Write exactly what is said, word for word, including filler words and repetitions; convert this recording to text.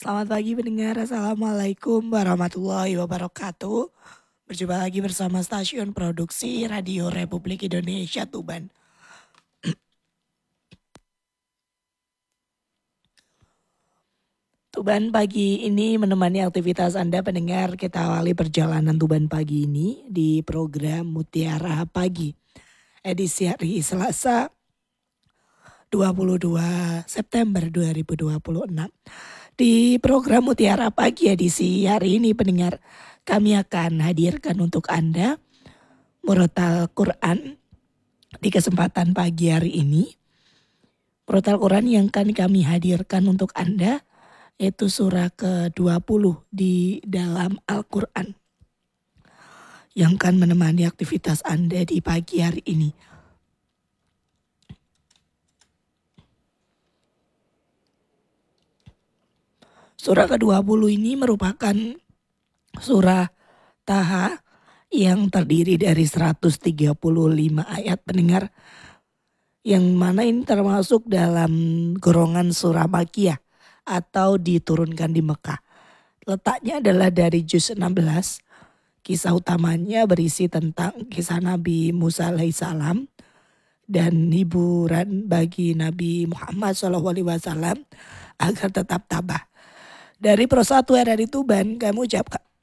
Selamat pagi pendengar, Assalamualaikum warahmatullahi wabarakatuh. Berjumpa lagi bersama stasiun produksi Radio Republik Indonesia Tuban. Tuban pagi ini menemani aktivitas Anda pendengar. Kita awali perjalanan Tuban pagi ini di program Mutiara Pagi. Edisi hari Selasa dua puluh dua September dua ribu dua puluh enam. Di program Mutiara Pagi edisi hari ini pendengar, kami akan hadirkan untuk Anda murotal Quran di kesempatan pagi hari ini. Murotal Quran yang akan kami hadirkan untuk Anda yaitu surah ke dua puluh di dalam Al-Quran yang akan menemani aktivitas Anda di pagi hari ini. Surah ke dua puluh ini merupakan surah Taha yang terdiri dari seratus tiga puluh lima ayat pendengar, yang mana ini termasuk dalam golongan surah Makiyah atau diturunkan di Mekah. Letaknya adalah dari juz enam belas. Kisah utamanya berisi tentang kisah Nabi Musa alaihissalam dan hiburan bagi Nabi Muhammad shallallahu alaihi wasallam agar tetap tabah. Dari Persatu R R I Tuban, kami ucapkan